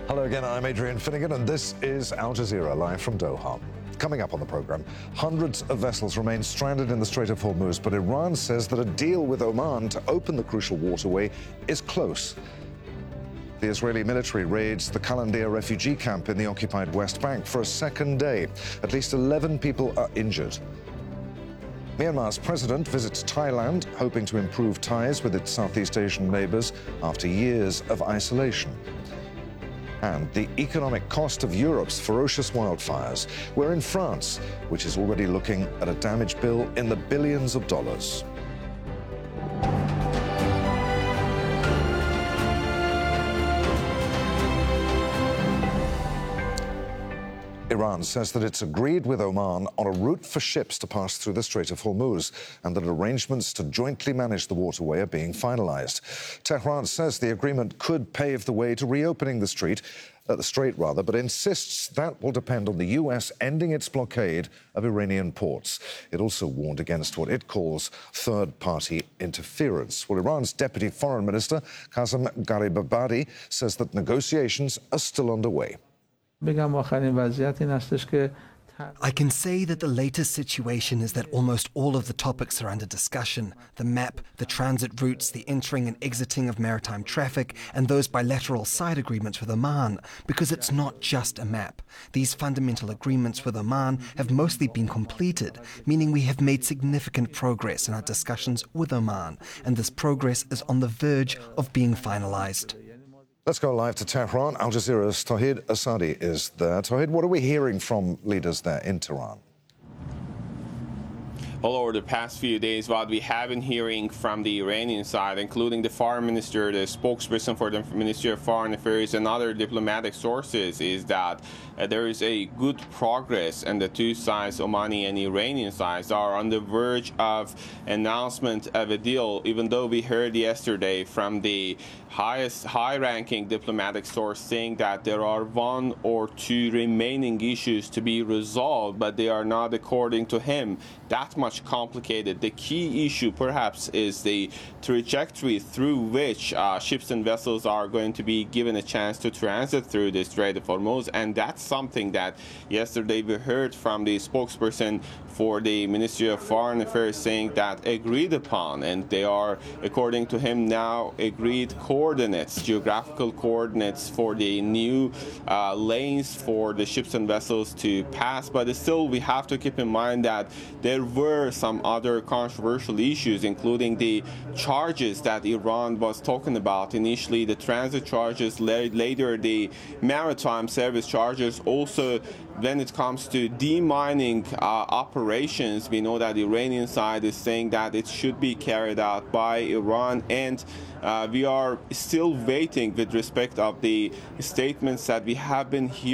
Hello again, I'm Adrian Finnegan, and this is Al Jazeera live from Doha. Coming up on the program, hundreds of vessels remain stranded in the Strait of Hormuz, but Iran says that a deal with Oman to open the crucial waterway is close. The Israeli military raids the Qalandia refugee camp in the occupied West Bank for a second day. At least 11 people are injured. Myanmar's president visits Thailand, hoping to improve ties with its Southeast Asian neighbors after years of isolation. And the economic cost of Europe's ferocious wildfires. We're in France, which is already looking at a damage bill in the billions of dollars. Iran says that it's agreed with Oman on a route for ships to pass through the Strait of Hormuz and that arrangements to jointly manage the waterway are being finalized. Tehran says the agreement could pave the way to reopening the strait, but insists that will depend on the U.S. ending its blockade of Iranian ports. It also warned against what it calls third-party interference. Well, Iran's Deputy Foreign Minister, Qasem Gharibabadi, says that negotiations are still underway. I can say that the latest situation is that almost all of the topics are under discussion. The map, the transit routes, the entering and exiting of maritime traffic, and those bilateral side agreements with Oman, because it's not just a map. These fundamental agreements with Oman have mostly been completed, meaning we have made significant progress in our discussions with Oman, and this progress is on the verge of being finalized. Let's go live to Tehran. Al Jazeera's Tawhid Asadi is there. Tawhid, what are we hearing from leaders there in Tehran? Well, over the past few days, what we have been hearing from the Iranian side, including the foreign minister, the spokesperson for the Ministry of Foreign Affairs, and other diplomatic sources, is that there is a good progress, and the two sides, Omani and Iranian sides, are on the verge of announcement of a deal, even though we heard yesterday from the high-ranking diplomatic source saying that there are one or two remaining issues to be resolved, but they are not, according to him, that much complicated. The key issue, perhaps, is the trajectory through which ships and vessels are going to be given a chance to transit through the Strait of Hormuz, and that's something that yesterday we heard from the spokesperson for the Ministry of Foreign Affairs saying that agreed upon, and they are, according to him, now agreed coordinates, geographical coordinates for the new lanes for the ships and vessels to pass. But still, we have to keep in mind that there were some other controversial issues, including the charges that Iran was talking about. Initially, the transit charges, later the maritime service charges. Also, when it comes to demining operations, we know that the Iranian side is saying that it should be carried out by Iran, and we are still waiting with respect of the statements that we have been hearing